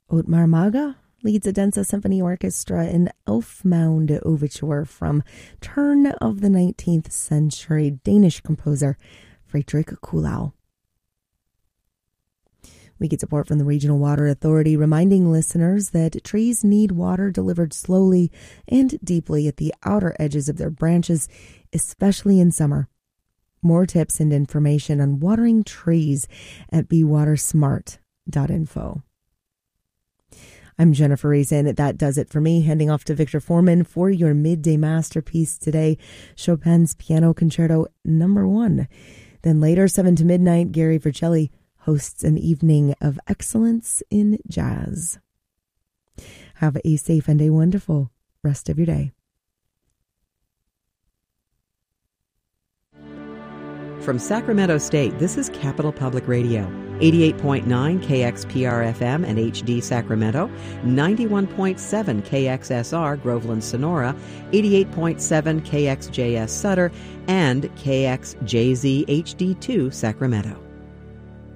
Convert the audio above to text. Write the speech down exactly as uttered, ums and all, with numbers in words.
Otmar Maga leads Odense Symphony Orchestra in Elfmound Overture from turn of the nineteenth century Danish composer Friedrich Kuhlau. We get support from the Regional Water Authority, reminding listeners that trees need water delivered slowly and deeply at the outer edges of their branches, especially in summer. More tips and information on watering trees at be water smart dot info. I'm Jennifer Reason. That does it for me. Handing off to Victor Foreman for your midday masterpiece today, Chopin's Piano Concerto Number One. Then later, seven to midnight, Gary Vercelli hosts an evening of excellence in jazz. Have a safe and a wonderful rest of your day. From Sacramento State, this is Capital Public Radio, eighty-eight point nine K X P R F M and H D Sacramento, ninety-one point seven K X S R Groveland Sonora, eighty-eight point seven K X J S Sutter, and K X J Z H D two Sacramento.